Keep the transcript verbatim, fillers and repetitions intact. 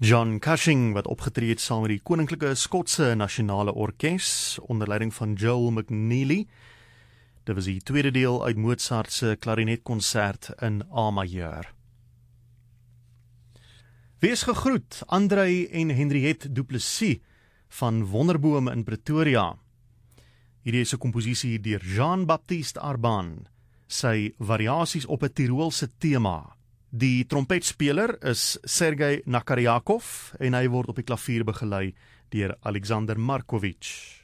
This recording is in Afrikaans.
John Cushing, wat opgetree het saam met die Koninklike Skotse Nasionale Orkees onder leiding van Joel McNeely. Dit was die tweede deel uit Mozart se klarinetconcert in A majeur. Wees gegroet, Andrei en Henriette Du Plessis van Wonderboom in Pretoria. Hierdie is 'n komposisie deur Jean-Baptiste Arban, sy variasies op 'n Tiroolse tema. Die trompetspeler is Sergei Nakaryakov en hy word op die klavier begelei deur Alexander Markovich.